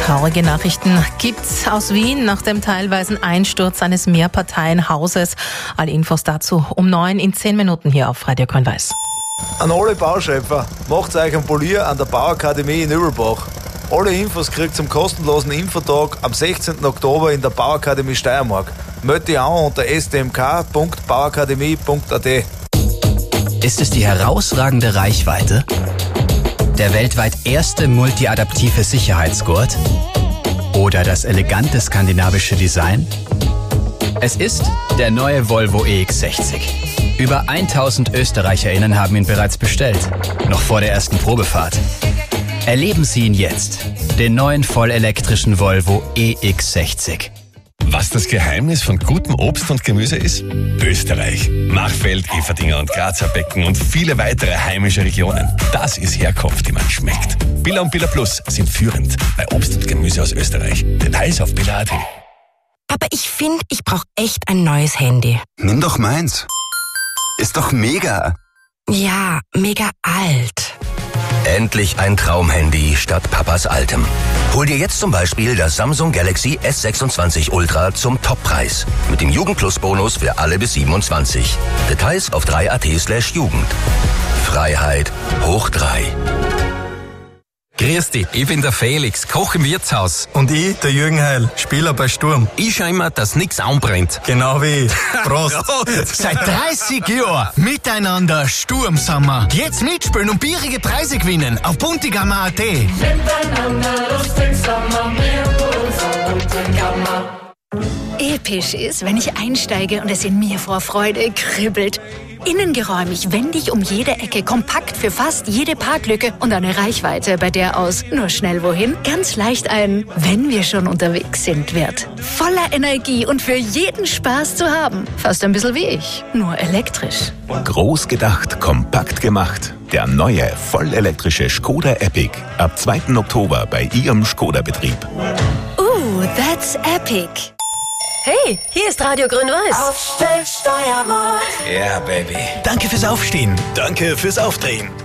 Traurige Nachrichten gibt's aus Wien nach dem teilweisen Einsturz eines Mehrparteienhauses. Alle Infos dazu um 9 in 10 Minuten hier auf Radio Grün-Weiß. An alle Bauschöpfer, macht euch ein Polier an der Bauakademie in Übelbach. Alle Infos kriegt zum kostenlosen Infotag am 16. Oktober in der Bauakademie Steiermark. Meldet dich an unter stmk.bauakademie.at. Ist es die herausragende Reichweite? Der weltweit erste multiadaptive Sicherheitsgurt? Oder das elegante skandinavische Design? Es ist der neue Volvo EX60. Über 1000 ÖsterreicherInnen haben ihn bereits bestellt, noch vor der ersten Probefahrt. Erleben Sie ihn jetzt, den neuen vollelektrischen Volvo EX60. Was das Geheimnis von gutem Obst und Gemüse ist? Österreich. Machfeld, Everdinger und Grazer Becken und viele weitere heimische Regionen. Das ist Herkunft, die man schmeckt. Billa und Billa Plus sind führend bei Obst und Gemüse aus Österreich. Details auf billa.at. Aber ich finde, ich brauche echt ein neues Handy. Nimm doch meins. Ist doch mega. Ja, mega alt. Endlich ein Traumhandy statt Papas altem. Hol dir jetzt zum Beispiel das Samsung Galaxy S26 Ultra zum Toppreis. Mit dem Jugend-Plus-Bonus für alle bis 27. Details auf 3.at/Jugend. Freiheit hoch 3. Grüß dich, ich bin der Felix, Koch im Wirtshaus. Und ich, der Jürgen Heil, Spieler bei Sturm. Ich schau immer, dass nichts anbrennt. Genau wie ich. Prost. Seit 30 Jahren miteinander Sturm sind wir. Jetzt mitspielen und bierige Preise gewinnen auf buntigammer.at. Miteinander lustig Sommer, mehr Buntigammer. Episch ist, wenn ich einsteige und es in mir vor Freude kribbelt. Innengeräumig, wendig um jede Ecke, kompakt für fast jede Parklücke und eine Reichweite, bei der aus nur schnell wohin ganz leicht ein wenn wir schon unterwegs sind wird. Voller Energie und für jeden Spaß zu haben. Fast ein bisschen wie ich, nur elektrisch. Groß gedacht, kompakt gemacht. Der neue, vollelektrische Skoda Epic. Ab 2. Oktober bei Ihrem Skoda-Betrieb. That's epic. Hey, hier ist Radio Grün-Weiß. Aufstell, Steiermark. Ja, Baby. Danke fürs Aufstehen. Danke fürs Aufdrehen.